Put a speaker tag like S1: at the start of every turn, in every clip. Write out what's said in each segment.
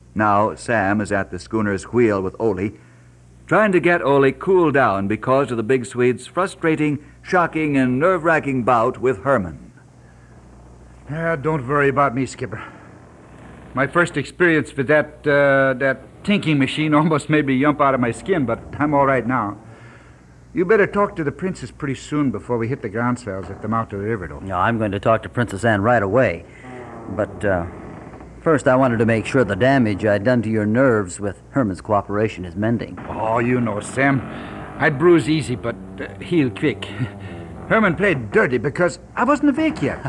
S1: Now Sam is at the schooner's wheel with Ole, trying to get Ole cooled down because of the big Swede's frustrating, shocking, and nerve-wracking bout with Herman.
S2: Don't worry about me, Skipper. My first experience with that thinking machine almost made me jump out of my skin, but I'm all right now. You better talk to the princess pretty soon before we hit the groundswells at the mouth of the river, though.
S3: No, I'm going to talk to Princess Anne right away. But first I wanted to make sure the damage I'd done to your nerves with Herman's cooperation is mending.
S2: Oh, you know, Sam. I'd bruise easy, but heal quick. Herman played dirty because I wasn't awake yet.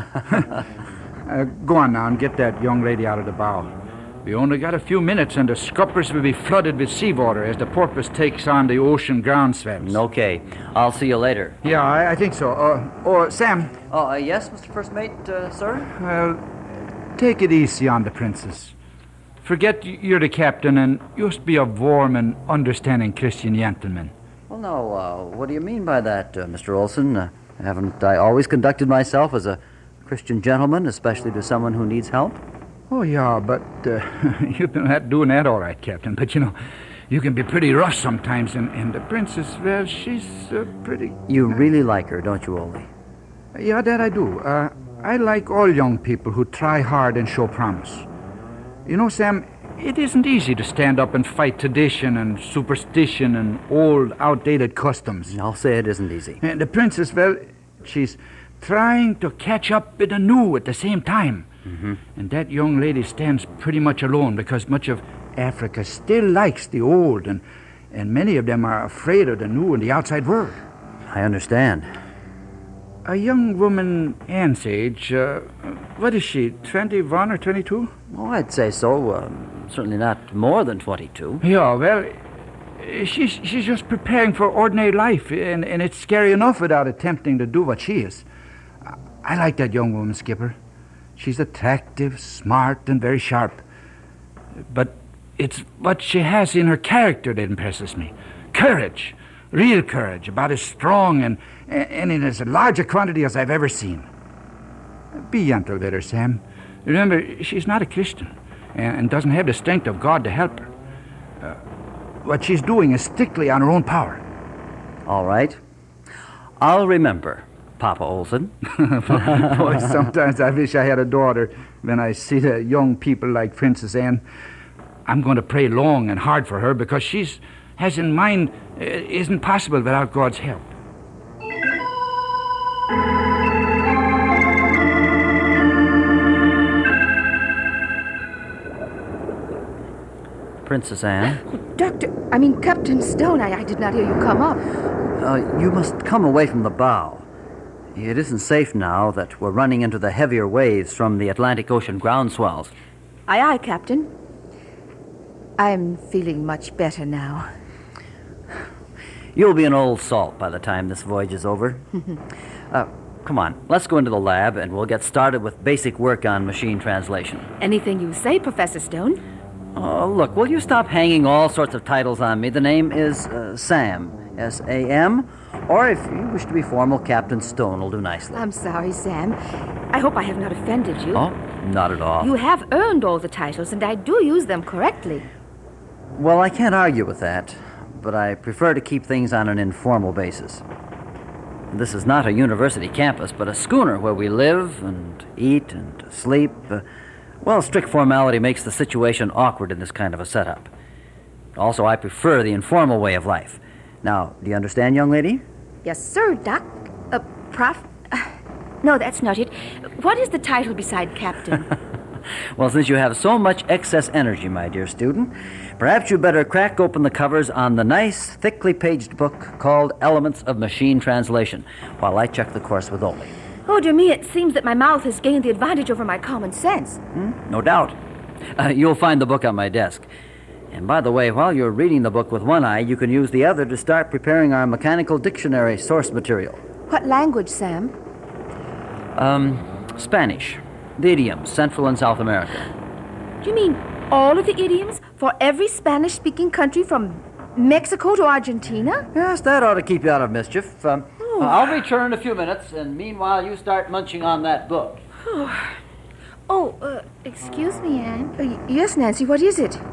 S2: Go on now and get that young lady out of the bow. We only got a few minutes and the scuppers will be flooded with seawater as the porpoise takes on the ocean groundswells.
S3: Okay. I'll see you later.
S2: Yeah, I think so. Sam.
S3: Yes, Mr. First Mate, sir?
S2: Well, take it easy on the princess. Forget you're the captain and just be a warm and understanding Christian gentleman.
S3: Well, no, what do you mean by that, Mr. Olson? Haven't I always conducted myself as a Christian gentleman, especially to someone who needs help?
S2: Oh, yeah, but you've been doing that all right, Captain. But, you can be pretty rough sometimes, and the princess, well, she's pretty...
S3: You really like her, don't you, Ole?
S2: Yeah, that I do. I like all young people who try hard and show promise. You know, Sam, it isn't easy to stand up and fight tradition and superstition and old, outdated customs.
S3: I'll say it isn't easy.
S2: And the princess, well, she's trying to catch up with the new at the same time.
S3: Mm-hmm.
S2: And that young lady stands pretty much alone because much of Africa still likes the old, and many of them are afraid of the new and the outside world.
S3: I understand.
S2: A young woman Anne's age, what is she, 21 or 22?
S3: Oh, I'd say so. Certainly not more than 22.
S2: Yeah, well, she's just preparing for ordinary life, and it's scary enough without attempting to do what she is. I like that young woman, Skipper. She's attractive, smart, and very sharp. But it's what she has in her character that impresses me. Courage, real courage, about as strong and in as large a quantity as I've ever seen. Be gentle with her, Sam. Remember, she's not a Christian and doesn't have the strength of God to help her. What she's doing is strictly on her own power.
S3: All right. I'll remember, Papa Olson.
S2: Boy, sometimes I wish I had a daughter. When I see the young people like Princess Anne, I'm going to pray long and hard for her because she's has in mind isn't possible without God's help.
S3: Princess Anne?
S4: Captain Stone, I did not hear you come up.
S3: You must come away from the bow. It isn't safe now that we're running into the heavier waves from the Atlantic Ocean ground swells.
S4: Aye, Captain. I'm feeling much better now.
S3: You'll be an old salt by the time this voyage is over. Come on, let's go into the lab and we'll get started with basic work on machine translation.
S4: Anything you say, Professor Stone.
S3: Oh, look, will you stop hanging all sorts of titles on me? The name is Sam, S-A-M, or if you wish to be formal, Captain Stone will do nicely.
S4: I'm sorry, Sam. I hope I have not offended you.
S3: Oh, not at all.
S4: You have earned all the titles, and I do use them correctly.
S3: Well, I can't argue with that, but I prefer to keep things on an informal basis. This is not a university campus, but a schooner where we live and eat and sleep. Strict formality makes the situation awkward in this kind of a setup. Also, I prefer the informal way of life. Now, do you understand, young lady?
S4: Yes, sir, Doc. Prof... No, that's not it. What is the title beside Captain?
S3: Well, since you have so much excess energy, my dear student, perhaps you better crack open the covers on the nice, thickly paged book called Elements of Machine Translation, while I check the course with Ole.
S4: Oh, dear me, it seems that my mouth has gained the advantage over my common sense.
S3: No doubt. You'll find the book on my desk. And by the way, while you're reading the book with one eye, you can use the other to start preparing our mechanical dictionary source material.
S4: What language, Sam?
S3: Spanish. The idioms, Central and South America.
S4: Do you mean all of the idioms for every Spanish-speaking country from Mexico to Argentina?
S3: Yes, that ought to keep you out of mischief. I'll return in a few minutes, and meanwhile you start munching on that book.
S4: Excuse me, Anne. Yes, Nancy, what is it?